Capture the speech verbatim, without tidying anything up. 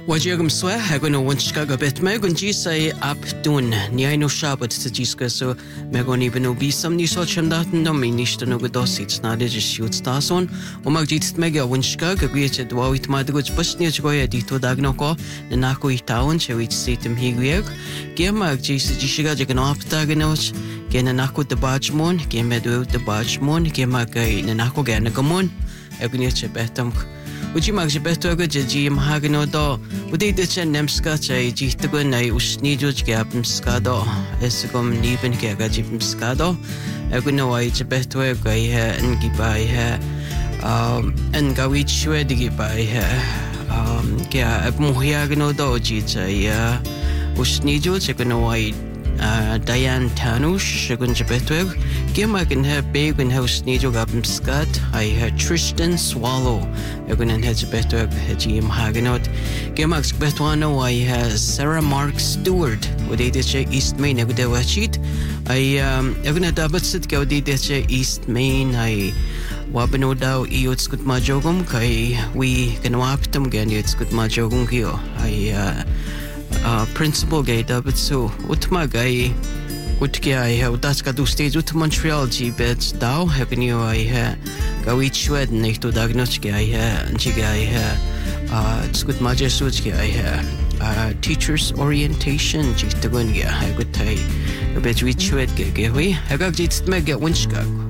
Wajegum swe hagun wanchka gabet megun jisay abdun niaino shabat tjiska so megon ibn obisam ni sochandaten no minishto no godosit nade jishut stason o magjit mega wanchka gabiet dwawit madguj pasni jgoya dito dagnoko nako itaun chewit sitem higweg gemag jis jishiga jagno aptagnoch gena nako de bajmon gemedu de bajmon gemag nako gena gamon egniche betam Uji magje beto go ji mahagno do udi de chen nemska chai jitgo nai usni joj gapm skado esgom niben ke ga jipm skado egno wai je beto go he ngi bai he um en ga wi chwe digi bai he um ke ab muhiagno do ji chai usni joj egno wai Uh, Diane Tanush, Shagun Jabetweg, Gimagan have big and house Nijo Gabim Scott, I had Tristan Swallow, Egun and Hedge Betweg, Hedgim Haganot, Gimax Betwano, I has Sarah Mark Stewart, with A D H East Main, Egudewachit, I um Eguna Dabatsit Gaudi East Main, I Wabanoda, Eots Good Majogum, Kai, we can waptum gan, it's good Majogum Gio, I uh. Uh, principal gay david so utma gay utkia I have that's got to stage ut Montreal g beds dao happen you I ha gawi chwed nicht to diagnostic I ha and I ha uh it's good majesut I ha teachers orientation g to go yeah I good tai a bit we chwed ge ge we I got it mega winchka